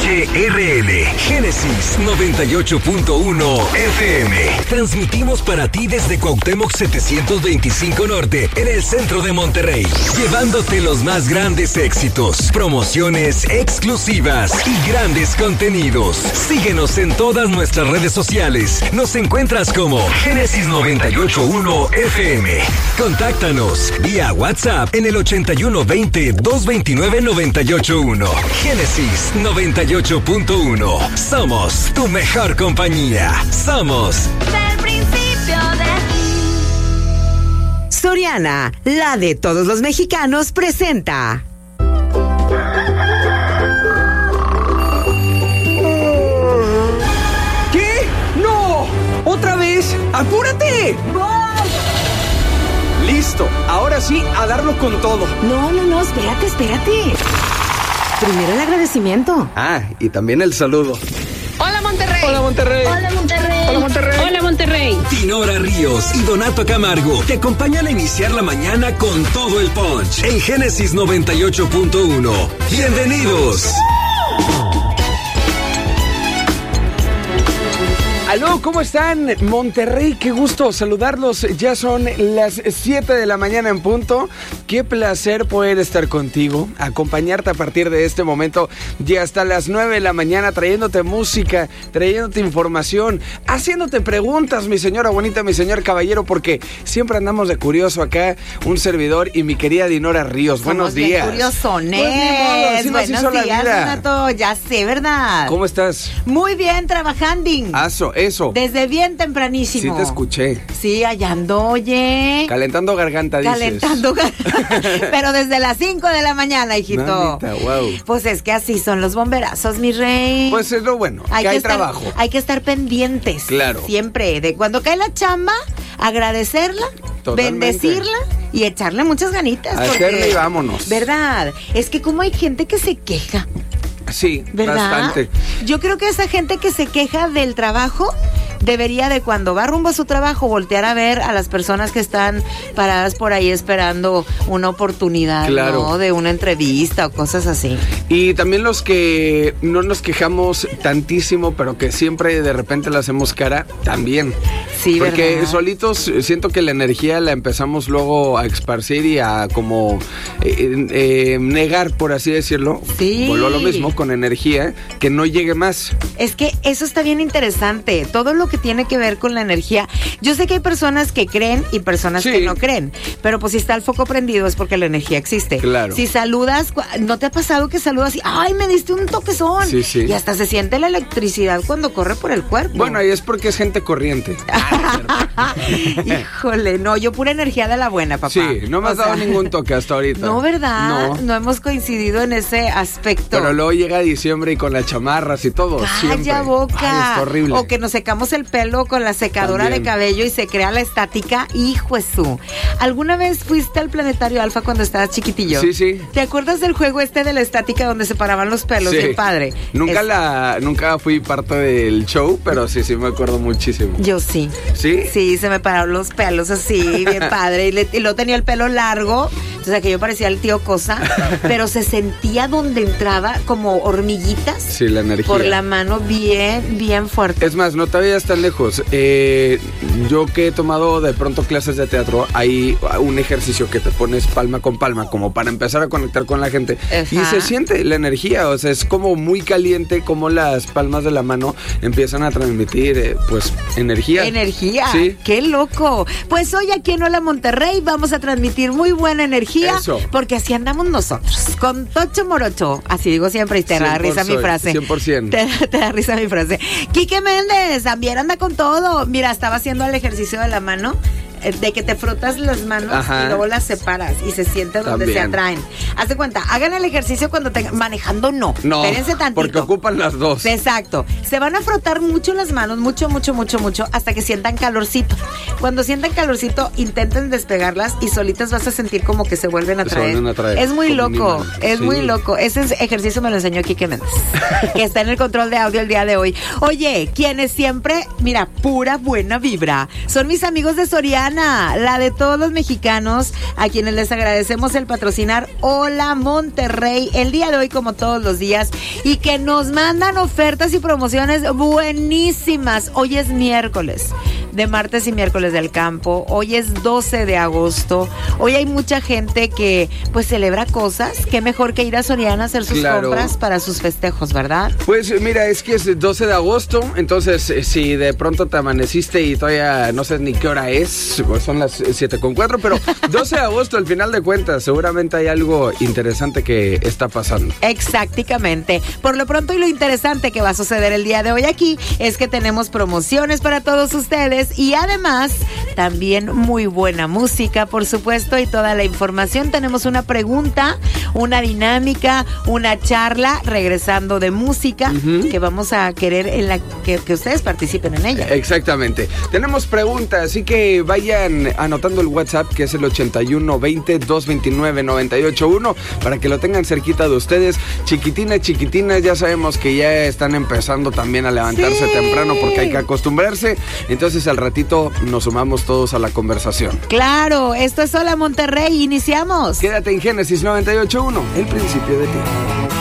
XHRL, Génesis 98.1 FM. Transmitimos para ti desde Cuauhtémoc 725 Norte, en el centro de Monterrey, llevándote los más grandes éxitos, promociones exclusivas y grandes contenidos. Síguenos en todas nuestras redes sociales. Nos encuentras como Génesis 98.1 FM. Contáctanos vía WhatsApp en el 8120-229-981. Génesis 98.1. Somos tu mejor compañía. Somos del principio de ti. Soriana, la de todos los mexicanos, presenta. ¿Qué? ¡No! ¡Otra vez! ¡Apúrate! Listo, ahora sí, a darlo con todo. No, espérate. Primero el agradecimiento. Ah, y también el saludo. Hola, Monterrey. Hola, Monterrey. Hola, Monterrey. Hola, Monterrey. Hola, Monterrey. Dinora Ríos y Donato Camargo te acompañan a iniciar la mañana con todo el punch en Génesis 98.1. ¡Bienvenidos! Aló, ¿cómo están? Monterrey, qué gusto saludarlos. Ya son las 7 de la mañana en punto. Qué placer poder estar contigo, acompañarte a partir de este momento y hasta las 9 de la mañana, trayéndote música, trayéndote información, haciéndote preguntas, mi señora bonita, mi señor caballero, porque siempre andamos de curioso acá, un servidor y mi querida Dinora Ríos. Buenos días. Curiosones. Buenos días, Donato. Ya sé, ¿verdad? ¿Cómo estás? Muy bien, trabajando. Eso. Desde bien tempranísimo. Sí te escuché. Sí, allá ando, oye. Calentando garganta, dices. Calentando pero desde las 5 de la mañana, hijito. Mamita, wow. Pues es que así son los bomberazos, mi rey. Pues es lo bueno, que hay trabajo. Hay que estar pendientes. Claro. Siempre. De cuando cae la chamba, agradecerla, Totalmente. Bendecirla y echarle muchas ganitas. Hacerle y vámonos. ¿Verdad? Es que como hay gente que se queja. Sí, ¿verdad? Bastante. Yo creo que esa gente que se queja del trabajo debería de, cuando va rumbo a su trabajo, voltear a ver a las personas que están paradas por ahí esperando una oportunidad, claro, ¿no? De una entrevista o cosas así. Y también los que no nos quejamos tantísimo, pero que siempre de repente le hacemos cara, también. Sí, porque ¿verdad? solitos siento que la energía la empezamos luego a esparcir y a como negar, por así decirlo. Sí. Voló lo mismo con energía, que no llegue más. Es que eso está bien interesante. Todo lo que tiene que ver con la energía. Yo sé que hay personas que creen y personas que no creen, pero pues si está el foco prendido es porque la energía existe. Claro. Si saludas, ¿no te ha pasado que saludas y ¡ay, me diste un toquezón! Sí, sí. Y hasta se siente la electricidad cuando corre por el cuerpo. Bueno, ahí es porque es gente corriente. Híjole, no, yo pura energía de la buena, papá. Sí, no me has dado ningún toque hasta ahorita. No, ¿verdad? No. No hemos coincidido en ese aspecto. Pero luego llega diciembre y con las chamarras y todo. ¡Calla boca! Ay, está horrible. O que nos secamos el pelo con la secadora También. de cabello y se crea la estática. ¡Hijo de su! ¿Alguna vez fuiste al Planetario Alfa cuando estabas chiquitillo? Sí, sí. ¿Te acuerdas del juego este de la estática donde se paraban los pelos? Sí. Bien padre. Nunca fui parte del show, pero sí me acuerdo muchísimo. Yo sí. ¿Sí? Sí, se me pararon los pelos así, bien padre. Y luego tenía el pelo largo, o sea que yo parecía el tío Cosa, pero se sentía donde entraba como hormiguitas. Sí, la energía. Por la mano bien fuerte. Es más, no te vayas tan lejos. Yo que he tomado de pronto clases de teatro, hay un ejercicio que te pones palma con palma, como para empezar a conectar con la gente. Ajá. Y se siente la energía, o sea, es como muy caliente, como las palmas de la mano empiezan a transmitir, pues, energía. Energía. Sí. ¡Qué loco! Pues hoy aquí en Hola Monterrey vamos a transmitir muy buena energía. Eso. Porque así andamos nosotros, con Tocho Morocho. Así digo siempre y te da risa mi frase. 100%. Te da risa mi frase. Quique Méndez también anda con todo. Mira, estaba haciendo el ejercicio de la mano, de que te frotas las manos. Ajá. Y luego las separas y se siente donde También. se atraen. Haz de cuenta, hagan el ejercicio cuando manejando no. No, Espérense tantito. porque ocupan las dos. Exacto. Se van a frotar mucho las manos, mucho, hasta que sientan calorcito. Cuando sientan calorcito, intenten despegarlas y solitas vas a sentir como que se vuelven a traer. Es muy como loco, un imán. es Sí. muy loco. Ese ejercicio me lo enseñó Quique Méndez, que está en el control de audio el día de hoy. Oye, quienes siempre, mira, pura buena vibra, son mis amigos de Soriana. mexicana, la de todos los mexicanos, a quienes les agradecemos el patrocinar Hola Monterrey el día de hoy como todos los días y que nos mandan ofertas y promociones buenísimas. Hoy es miércoles de martes y miércoles del campo. Hoy es 12 de agosto. Hoy hay mucha gente que pues celebra cosas. Qué mejor que ir a Soriana a hacer sus compras para sus festejos, ¿verdad? Pues mira, es que es 12 de agosto, entonces si de pronto te amaneciste y todavía no sé ni qué hora es, pues son las 7:04, pero 12 de agosto al final de cuentas, seguramente hay algo interesante que está pasando. Exactamente. Por lo pronto y lo interesante que va a suceder el día de hoy aquí es que tenemos promociones para todos ustedes y además también muy buena música, por supuesto, y toda la información. Tenemos una pregunta, una dinámica, una charla regresando de música que vamos a querer en la que ustedes participen en ella. Exactamente. Tenemos preguntas, así que vayan anotando el WhatsApp que es el 8120-229-981 para que lo tengan cerquita de ustedes. Chiquitinas, ya sabemos que ya están empezando también a levantarse temprano porque hay que acostumbrarse. Entonces al ratito nos sumamos todos a la conversación. Claro, esto es Hola Monterrey, iniciamos. Quédate en Génesis 98.1, el principio de ti.